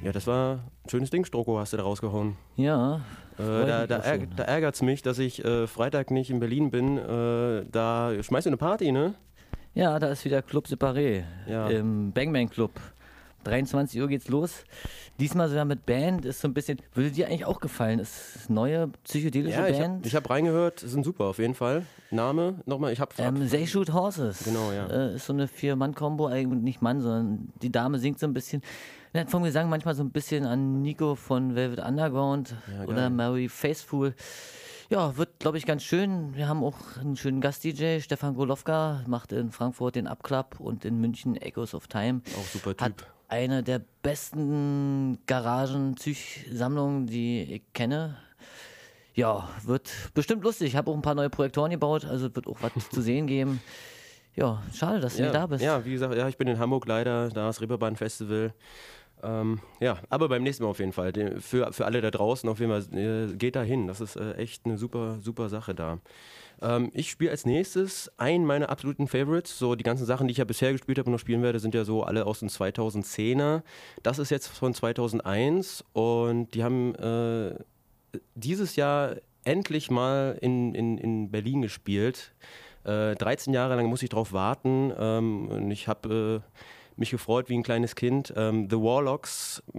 Ja, das war ein schönes Ding, Stroko, hast du da rausgehauen. Ja. Da ärgert es mich, dass ich Freitag nicht in Berlin bin. Da schmeißt du eine Party, ne? Ja, da ist wieder Club Separé Ja. im Bang Bang Club. 23 Uhr geht's los. Diesmal sogar mit Band, ist so ein bisschen, würde dir eigentlich auch gefallen, ist neue psychedelische Ja, Band. ich hab reingehört, sind super auf jeden Fall. Name nochmal, They Shoot Horses. Genau, ja. Ist so eine 4-Mann-Kombo, eigentlich nicht Mann, sondern die Dame singt so ein bisschen. Vom Gesang manchmal so ein bisschen an Nico von Velvet Underground oder Mary Faithfull. Ja, wird, glaube ich, ganz schön. Wir haben auch einen schönen Gast-DJ, Stefan Golowka, macht in Frankfurt den Up-Club und in München Echoes of Time. Auch super Typ. Hat eine der besten Garagen-Sammlungen, die ich kenne. Ja, wird bestimmt lustig. Ich habe auch ein paar neue Projektoren gebaut, also wird auch was zu sehen geben. Ja, schade, dass du nicht da bist. Ja, wie gesagt, ich bin in Hamburg leider, da ist Reeperbahn Festival. Aber beim nächsten Mal auf jeden Fall. Für alle da draußen auf jeden Fall, geht da hin. Das ist echt eine super, super Sache da. Ich spiele als nächstes einen meiner absoluten Favorites. So die ganzen Sachen, die ich ja bisher gespielt habe und noch spielen werde, sind ja so alle aus den 2010er. Das ist jetzt von 2001 und die haben dieses Jahr endlich mal in Berlin gespielt. 13 Jahre lang muss ich drauf warten und ich habe mich gefreut wie ein kleines Kind. The Warlocks